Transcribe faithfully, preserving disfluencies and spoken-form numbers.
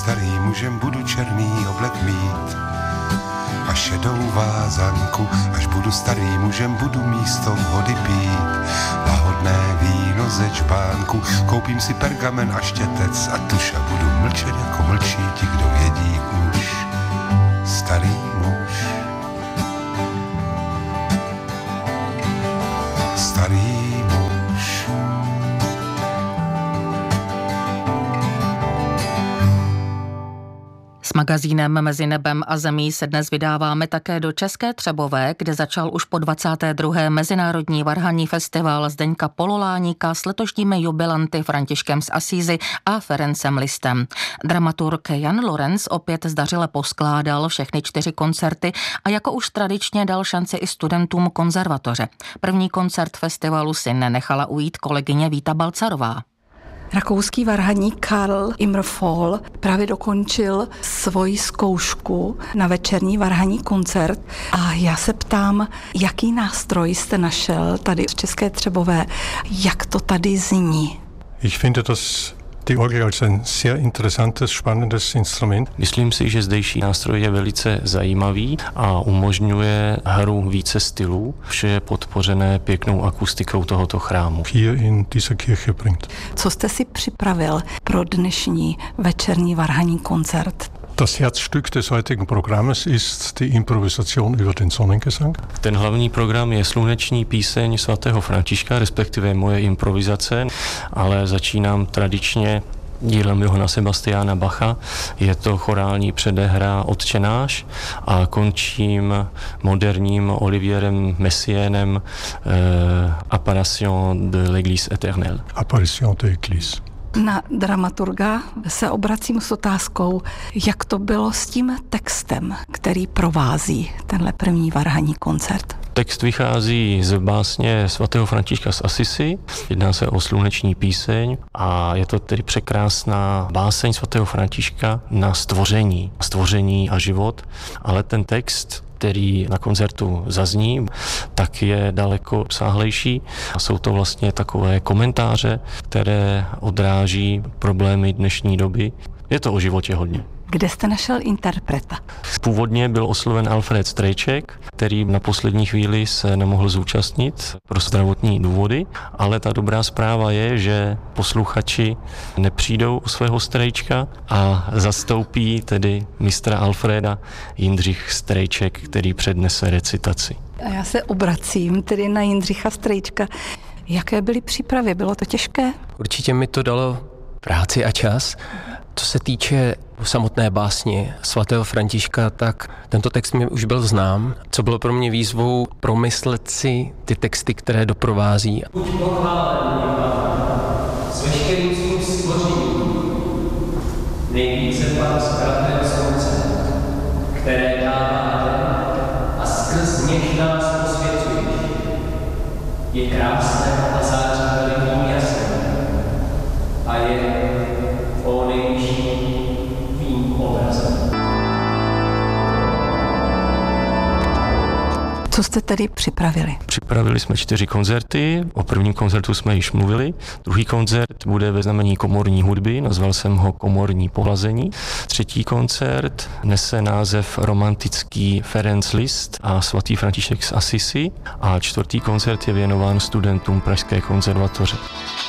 starý mužem, budu černý oblek mít a šedou vázanku. Až budu starý mužem, budu místo vody pít lahodné víno ze čbánku. Koupím si pergamen a štětec a tuš a budu mlčet jako mlčí ti, kdo vědí už. Starý muž, starý muž. S magazínem Mezi nebem a zemí se dnes vydáváme také do České Třebové, kde začal už po dvacáté druhé Mezinárodní varhanní festival Zdeňka Pololáníka s letošními jubilanty Františkem z Asízy a Ferencem Listem. Dramaturg Jan Lorenz opět zdařile poskládal všechny čtyři koncerty a jako už tradičně dal šanci i studentům konzervatoře. První koncert festivalu si nenechala ujít kolegyně Víta Balcarová. Rakouský varhaník Karl Immervoll právě dokončil svoji zkoušku na večerní varhanní koncert a já se ptám, jaký nástroj jste našel tady v České Třebové, jak to tady zní? Ich finde das die Orgel als ein sehr interessantes, spannendes Instrument. Myslím si, že zdejší nástroj je velice zajímavý a umožňuje hru více stylů. Vše je podpořené pěknou akustikou tohoto chrámu. Hier in dieser Kirche bringt. Co jste si připravil pro dnešní večerní varhanní koncert? Das Herzstück des heutigen Programmes ist die Improvisation über den Sonnengesang. Ten hlavní program je sluneční píseň svatého Františka, respektive moje improvizace, ale začínám tradičně dílem Johana Sebastiana Bacha. Je to chorální předehra Otče náš a končím moderním Olivierem Messienem eh, Apparition de l'Église éternelle. Apparition de l'Église. Na dramaturga se obracím s otázkou, jak to bylo s tím textem, který provází tenhle první varhanní koncert. Text vychází z básně svatého Františka z Asisi, jedná se o sluneční píseň a je to tedy překrásná báseň svatého Františka na stvoření, stvoření a život, ale ten text, který na koncertu zazní, tak je daleko obsáhlejší. A jsou to vlastně takové komentáře, které odráží problémy dnešní doby. Je to o životě hodně. Kde jste našel interpreta? Původně byl osloven Alfred Strejček, který na poslední chvíli se nemohl zúčastnit pro zdravotní důvody, ale ta dobrá zpráva je, že posluchači nepřijdou o svého Strejčka a zastoupí tedy mistra Alfreda Jindřich Strejček, který přednese recitaci. A já se obracím tedy na Jindřicha Strejčka. Jaké byly přípravy? Bylo to těžké? Určitě mi to dalo práci a čas. Co se týče samotné básně svatého Františka, tak tento text mi už byl znám. Co bylo pro mě výzvou promyslet si ty texty, které doprovází. Buď pochválen, s veškerým svým stvořením, nejvíce Pan s bratrem slunce, které dává den a skrz něž nás posvěcuješ. Je krásné a září velikým jasem a je o nejvyšší tvým obrazem. Co jste tedy připravili? Připravili jsme čtyři koncerty, o prvním koncertu jsme již mluvili, druhý koncert bude ve znamení komorní hudby, nazval jsem ho Komorní pohlazení. Třetí koncert nese název Romantický Ferenc Liszt a svatý František z Asisi a čtvrtý koncert je věnován studentům Pražské konzervatoře.